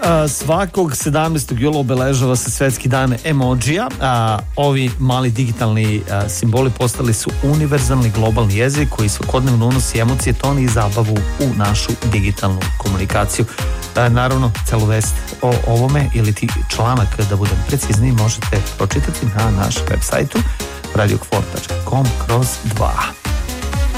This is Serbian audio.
Svakog 17. jula obeležava se Svetski dan emodžija. Ovi mali digitalni simboli postali su univerzalni globalni jezik koji svakodnevno unosi emocije, toni i zabavu u našu digitalnu komunikaciju. Naravno, celu vest o ovome ili ti članak, da budem precizniji, možete pročitati na našem web sajtu radiokfor.com/2.